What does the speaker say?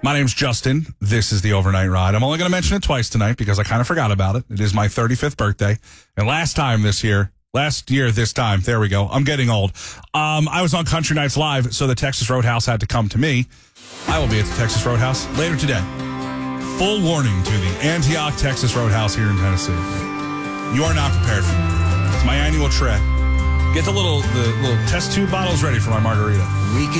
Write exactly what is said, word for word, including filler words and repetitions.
My name's Justin. This is the Overnight Ride. I'm only going to mention it twice tonight because I kind of forgot about it. It is my thirty-fifth birthday. And last time this year, last year this time, there we go. I'm getting old. Um, I was on Country Nights Live, so the Texas Roadhouse had to come to me. I will be at the Texas Roadhouse later today. Full warning to the Antioch, Texas Roadhouse here in Tennessee. You are not prepared for me. It's my annual trek. Get the little, the little test tube bottles ready for my margarita. We